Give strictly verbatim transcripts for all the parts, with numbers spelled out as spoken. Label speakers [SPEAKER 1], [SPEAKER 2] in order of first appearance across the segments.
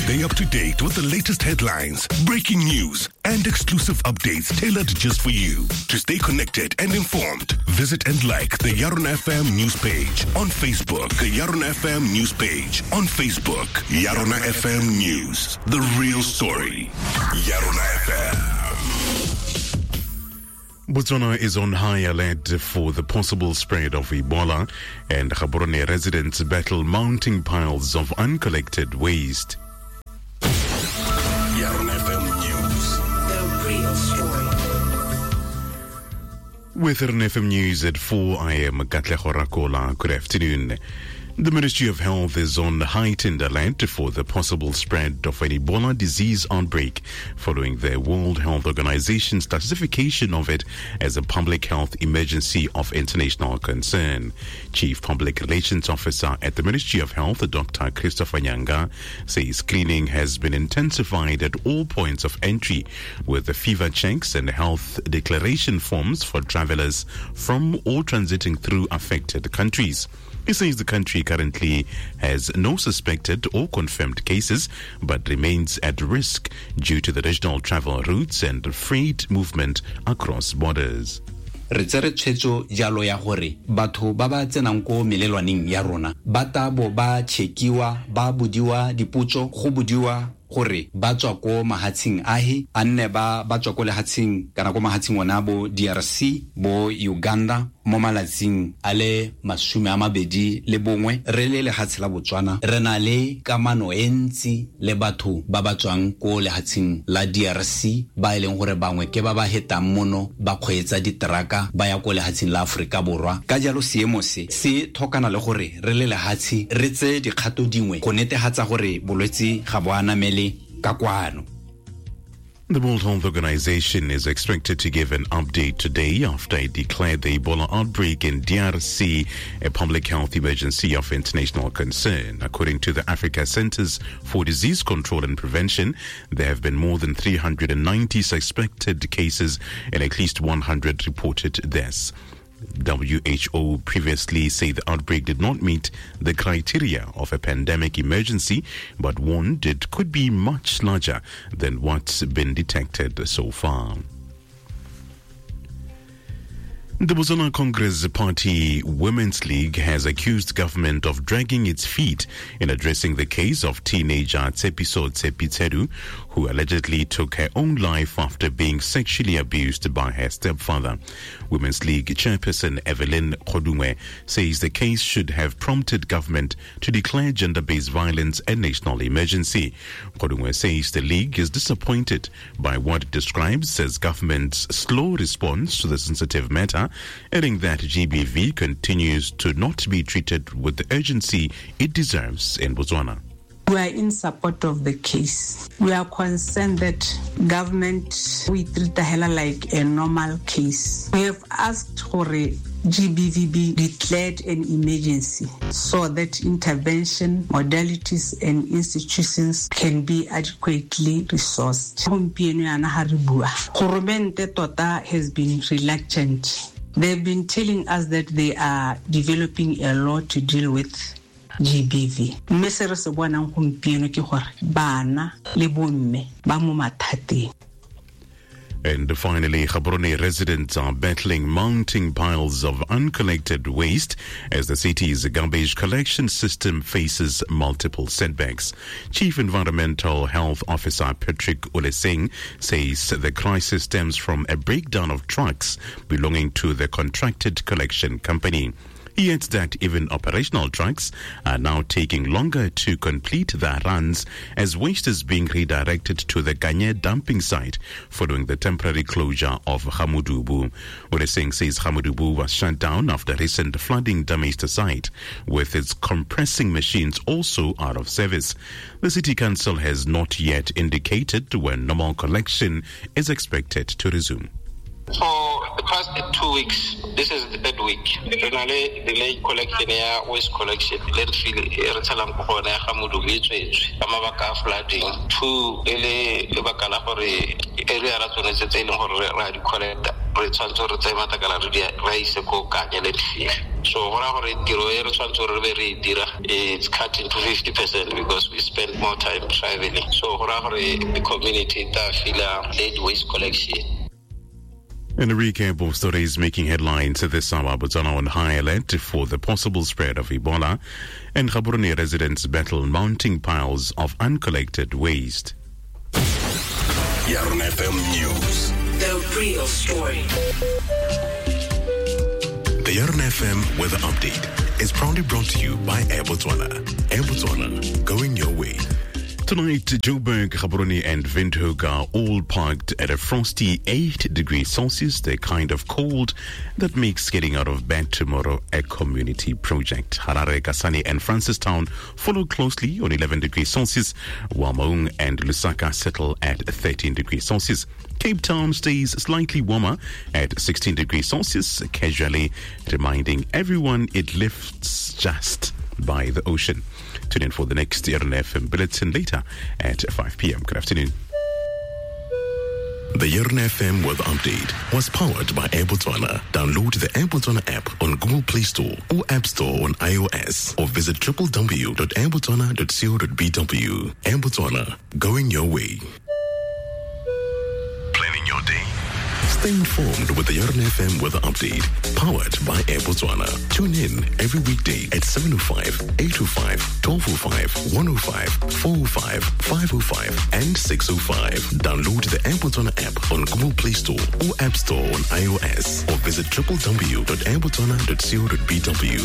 [SPEAKER 1] Stay up to date with the latest headlines, breaking news, and exclusive updates tailored just for you. To stay connected and informed, visit and like the Yarona F M news page on Facebook. The Yarona F M news page on Facebook. Yarona F M News, the real story. Yarona F M.
[SPEAKER 2] Botswana is on high alert for the possible spread of Ebola, and Gaborone residents battle mounting piles of uncollected waste.
[SPEAKER 1] Yarona F M News,
[SPEAKER 3] the real story.
[SPEAKER 2] With Yarona F M News at four, I am Katlego Rakola. Good afternoon. The Ministry of Health is on heightened alert for the possible spread of an Ebola disease outbreak following the World Health Organization's classification of it as a public health emergency of international concern. Chief Public Relations Officer at the Ministry of Health, Doctor Christopher Nyanga, says screening has been intensified at all points of entry, with the fever checks and health declaration forms for travelers from or transiting through affected countries. He says the country currently has no suspected or confirmed cases, but remains at risk due to the regional travel routes and freight movement across borders.
[SPEAKER 4] Re tsere tshwetso jalo ya gore batho ba ba tsenang ko melelwaneng ya rona ba tabo ba chekiwa ba budiwa dipotso go budiwa gore ba tswa ko mahatsing ahe anne ba ba tswa ko lehatsing kana ko mahatsing ona bo D R C bo Uganda mo malatsing ale masume a mabedi le bongwe re le lehatsi la Botswana re na le kamano entsi le batho ba ba tswang ko lehatsing la D R C ba ileng gore bangwe ke ba ba hetang mono ba kgweetsa diteraka ba ya ko lehatsing la Afrika Borwa ka jalo seemo se se thokana le gore re le lehatsi re tse dikgato dingwe go netehatsa gore bolwetse ga bo anamele ka kwano.
[SPEAKER 2] The World Health Organization is expected to give an update today after it declared the Ebola outbreak in D R C a public health emergency of international concern. According to the Africa Centers for Disease Control and Prevention, there have been more than three hundred ninety suspected cases and at least one hundred reported deaths. W H O previously said the outbreak did not meet the criteria of a pandemic emergency, but warned it could be much larger than what's been detected so far. The Botswana Congress Party Women's League has accused government of dragging its feet in addressing the case of teenager Tshepiso Tsepitsedu, who allegedly took her own life after being sexually abused by her stepfather. Women's League chairperson Evelyn Kodungwe says the case should have prompted government to declare gender-based violence a national emergency. Kodungwe says the league is disappointed by what it describes as government's slow response to the sensitive matter, adding that G B V continues to not be treated with the urgency it deserves in Botswana.
[SPEAKER 5] We are in support of the case. We are concerned that government, we treat the hela like a normal case. We have asked for a G B V be declared an emergency so that intervention, modalities and institutions can be adequately resourced. Government tota has been reluctant. They've been telling us that they are developing a law to deal with G B V. Mesere se bonang gompieno ke gore bana le bomme ba mo mathateng.
[SPEAKER 2] And finally, Gaborone residents are battling mounting piles of uncollected waste as the city's garbage collection system faces multiple setbacks. Chief Environmental Health Officer Patrick Oleseng says the crisis stems from a breakdown of trucks belonging to the contracted collection company. He adds that even operational trucks are now taking longer to complete their runs as waste is being redirected to the Ganye dumping site following the temporary closure of Gamodubo. Oleseng says Gamodubo was shut down after recent flooding damaged the site, with its compressing machines also out of service. The City Council has not yet indicated when normal collection is expected to resume.
[SPEAKER 6] For the past two weeks, this is the third week. Renale delay collection ya waste collection. Landfill e re tselang go bona ga modumo e tswetswe. Ka mabaka flooding. Two ele le bakala gore area ra tsone tse e leng gore ra di collect. Re tshwantse re tsaya matakala re di ra ise go kanya landfill. So gora gore tiro e re tshwantse re be re dira it's cut into fifty percent because we spend more time traveling. So gora gore the community ta feel late waste collection.
[SPEAKER 2] And a recap of stories making headlines this hour, Botswana on high alert for the possible spread of Ebola, and Gaborone residents battle mounting piles of uncollected waste.
[SPEAKER 1] Yaron F M News.
[SPEAKER 3] The real story.
[SPEAKER 1] The Yaron F M Weather Update is proudly brought to you by Air Botswana. Air Botswana, going your way.
[SPEAKER 2] Tonight, Joburg, Gaborone and Windhoek are all parked at a frosty eight degrees Celsius, the kind of cold that makes getting out of bed tomorrow a community project. Harare, Kasane and Francistown follow closely on eleven degrees Celsius, while Maung and Lusaka settle at thirteen degrees Celsius. Cape Town stays slightly warmer at sixteen degrees Celsius, casually reminding everyone it lifts just by the ocean. Tune in for the next Yaron F M bulletin later at five p.m. Good afternoon.
[SPEAKER 1] The Yaron F M Weather Update was powered by Air Botswana. Download the Air Botswana app on Google Play Store or App Store on iOS, or visit w w w dot airbotswana dot co dot b w. Air Botswana, going your way. Planning your day. Stay informed with the Yaron F M Weather Update, powered by Air Botswana. Tune in every weekday at seven oh five, eight oh five, twelve oh five, one oh five, four oh five, five oh five, and six oh five. Download the Air Botswana app on Google Play Store or App Store on iOS, or visit w w w dot airbotswana dot co dot b w.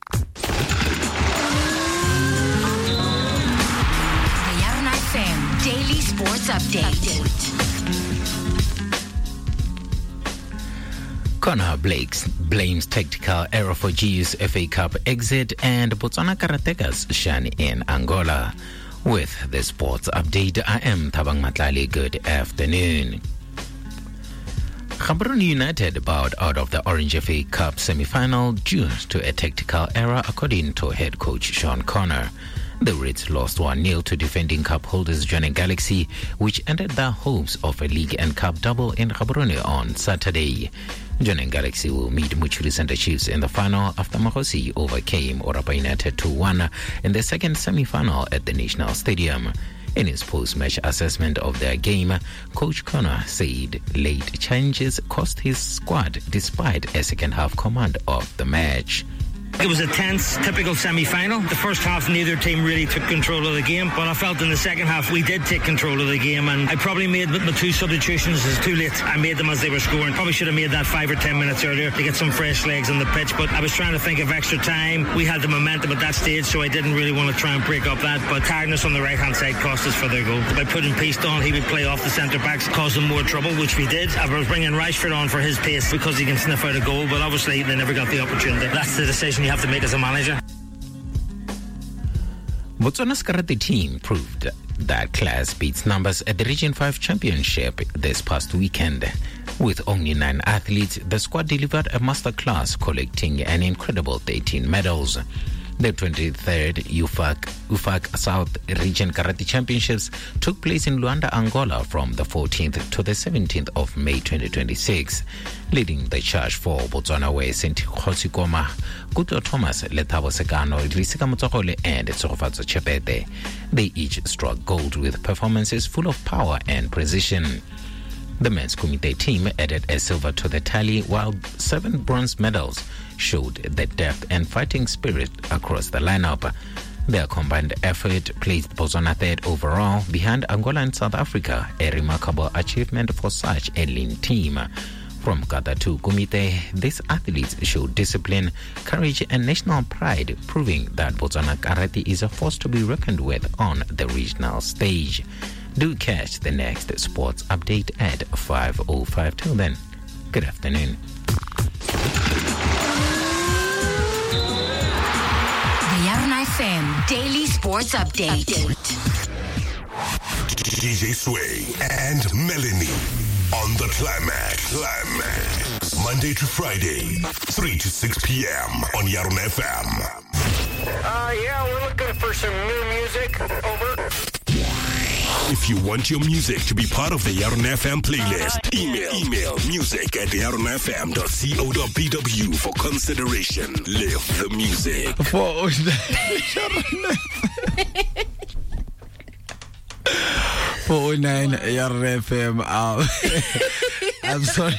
[SPEAKER 7] The Yaron F M Daily Sports Update.
[SPEAKER 8] Connor Blakes blames tactical error for G U's F A Cup exit, and Botswana Karatekas shine in Angola. With the sports update, I am Thabang Matlali. Good afternoon. Gaborone United bowed out of the Orange F A Cup semi-final due to a tactical error, according to head coach Sean Connor. The Reds lost one nil to defending cup holders Jwaneng Galaxy, which ended their hopes of a league and cup double in Gaborone on Saturday. Jwaneng Galaxy will meet Muchuri Center Chiefs in the final after Mahosi overcame Orapa United two one in the second semi-final at the National Stadium. In his post-match assessment of their game, Coach Connor said late changes cost his squad despite a second-half command of the match.
[SPEAKER 9] It was a tense, typical semi-final. The first half, neither team really took control of the game, but I felt in the second half we did take control of the game, and I probably made my two substitutions as too late. I made them as they were scoring. Probably should have made that five or ten minutes earlier to get some fresh legs on the pitch, but I was trying to think of extra time. We had the momentum at that stage, so I didn't really want to try and break up that, but tiredness on the right-hand side cost us for their goal. By putting Peace on, he would play off the centre-backs, cause them more trouble, which we did. I was bringing Rashford on for his pace because he can sniff out a goal, but obviously they never got the opportunity. That's the decision you have to make as a manager.
[SPEAKER 8] Botswana's karate team proved that class beats numbers at the Region five Championship this past weekend. With only nine athletes, the squad delivered a masterclass, collecting an incredible thirteen medals. The twenty-third U F A C, U F A C South Region Karate Championships took place in Luanda, Angola from the fourteenth to the seventeenth of May twenty twenty-six. Leading the charge for Botswana were Senti Khosikoma, Kuto Thomas, Letabo Sekano, Lisika Motsokole, and Tsogofatso Chepete. They each struck gold with performances full of power and precision. The men's Kumite team added a silver to the tally, while seven bronze medals showed the depth and fighting spirit across the lineup. Their combined effort placed Botswana third overall behind Angola and South Africa, a remarkable achievement for such a lean team. From Kata to Kumite, these athletes showed discipline, courage, and national pride, proving that Botswana Karate is a force to be reckoned with on the regional stage. Do catch the next sports update at five oh five. Till then, good afternoon.
[SPEAKER 7] The Yaron F M Daily Sports Update.
[SPEAKER 1] D J Sway and Melanie. on the Climax. Climax. Monday to Friday, three to six p.m. on Yaron F M.
[SPEAKER 10] Uh, yeah, we're looking for some new music. Over.
[SPEAKER 1] If you want your music to be part of the Yaron F M playlist, email email music at yaron f m dot co dot b w for consideration. Live the music.
[SPEAKER 11] For four oh nine Yaron F M. Um, I'm sorry.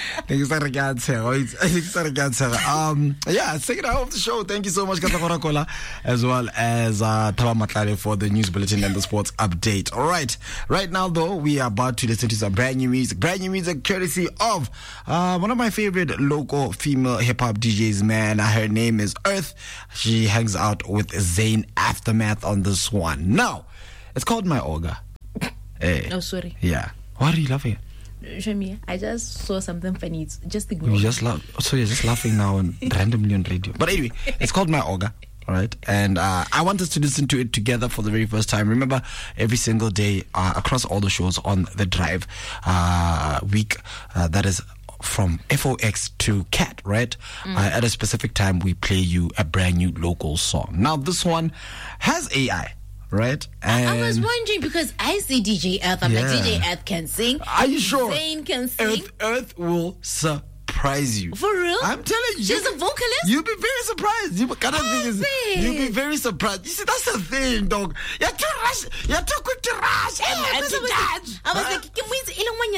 [SPEAKER 11] Um, yeah, second half of the show. Thank you so much, Katlego Rakola, as well as uh, Thaba Matlale for the news bulletin and the sports update. All right, right now though, we are about to listen to some brand new music. Brand new music courtesy of uh, one of my favorite local female hip hop D Js. Man, her name is Earth. She hangs out with Zane Aftermath on this one. Now, it's called My Orga. Hey.
[SPEAKER 12] Oh, sorry.
[SPEAKER 11] Yeah. Why are you laughing?
[SPEAKER 12] Shami, I just saw something funny. It's just ignore.
[SPEAKER 11] You just laugh. So you're just laughing now on randomly on radio. But anyway, it's called My Orga. All right. And uh, I want us to listen to it together for the very first time. Remember, every single day uh, across all the shows on the Drive uh, week, uh, that is from F O X to Cat, right? Mm. Uh, at a specific time, we play you a brand new local song. Now, this one has A I. Right? And
[SPEAKER 12] I was wondering because I see D J Earth. I'm
[SPEAKER 11] yeah.
[SPEAKER 12] like, D J Earth can sing.
[SPEAKER 11] Are you sure?
[SPEAKER 12] Zane can sing.
[SPEAKER 11] Earth, Earth will surprise you.
[SPEAKER 12] For real?
[SPEAKER 11] I'm telling you.
[SPEAKER 12] She's a vocalist?
[SPEAKER 11] You'll be very surprised. You, kind of thing is, you'll be very surprised. You see, that's the thing, dog. You're too rush. You're too quick to rush.
[SPEAKER 12] Yeah, I, was like, I was like, can we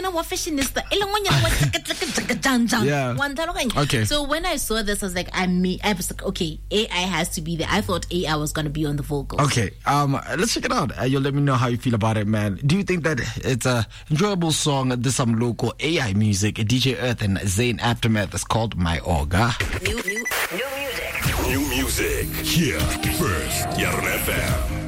[SPEAKER 11] yeah. Okay.
[SPEAKER 12] So when I saw this, I was like, I mean, I was like, okay, A I has to be there. I thought A I was going to be on the vocals.
[SPEAKER 11] Okay. Um, let's check it out. Uh, you'll let me know how you feel about it, man. Do you think that it's a enjoyable song? There's some local A I music. D J Earth and Zane Aftermath. It's called My Orga.
[SPEAKER 1] New, new, new music. New music. Here first. Yaron F M.